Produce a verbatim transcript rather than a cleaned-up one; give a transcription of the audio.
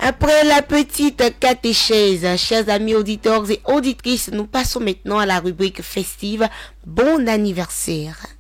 Après la petite catéchèse, chers amis auditeurs et auditrices, nous passons maintenant à la rubrique festive. Bon anniversaire.